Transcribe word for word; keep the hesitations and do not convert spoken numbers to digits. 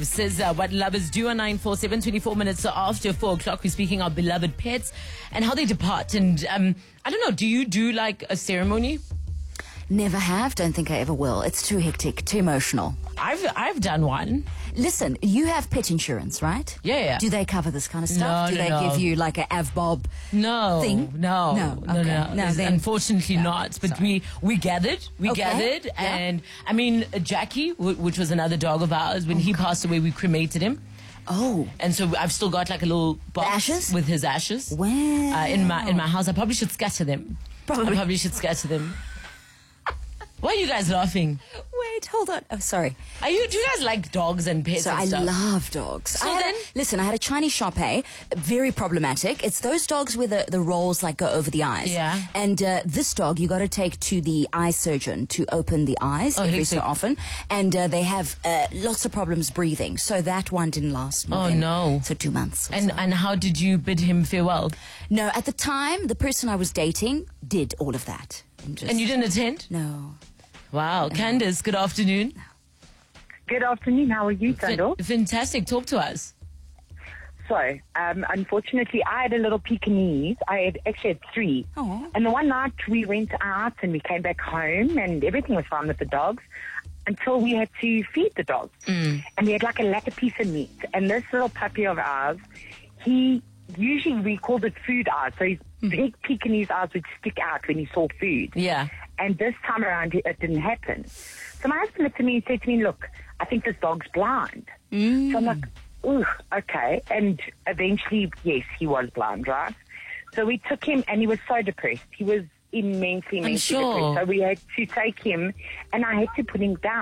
Says uh, what lovers do on nine four seven, twenty-four minutes after four o'clock. We're speaking of beloved pets and how they depart. And um, I don't know, do you do like a ceremony? Never have. Don't think I ever will. It's too hectic, too emotional. I've I've done one. Listen, you have pet insurance, right? Yeah, yeah. Do they cover this kind of stuff? No, do no, they no. give you like a AvBob No, thing? no, No, no, okay. no. No, It's then- unfortunately no, not. But sorry. we we gathered, we Okay, gathered, yeah. and I mean uh, Jackie, w- which was another dog of ours, when he passed away, we cremated him. Oh, And so I've still got like a little box ashes? with his ashes. wow. Uh, in my in my house. I probably should scatter them. Probably. I probably should scatter them. Why are you guys laughing? Wait, hold on. Oh, sorry. Are you? Do you guys like dogs and pets So and I stuff? love dogs. So I had then- a, listen, I had a Chinese Shar Pei, very problematic. It's those dogs where the, the rolls like go over the eyes. Yeah. And uh, this dog you got to take to the eye surgeon to open the eyes Oh, every so hectic. often. And uh, they have uh, lots of problems breathing. So that one didn't last more Oh, than, no. So two months. or And so. and how did you bid him farewell? No, at the time, the person I was dating did all of that. Just, And you didn't attend? No. Wow, Candace, good afternoon. Good afternoon. How are you, Fan- Sandal? fantastic. Talk to us. So, um, unfortunately, I had a little Pekingese. I had actually had three. Aw. And the one night we went out and we came back home and everything was fine with the dogs until we had to feed the dogs. Mm. And we had like a lack piece of meat. And this little puppy of ours, he usually we called it food eyes. So his big Pekingese eyes would stick out when he saw food. Yeah. And this time around, it, it didn't happen. So my husband looked at me and said to me, look, I think this dog's blind. Mm. So I'm like, ooh, okay. And eventually, yes, he was blind, right? So we took him, and he was so depressed. He was immensely, immensely sure. depressed. So we had to take him, and I had to put him down.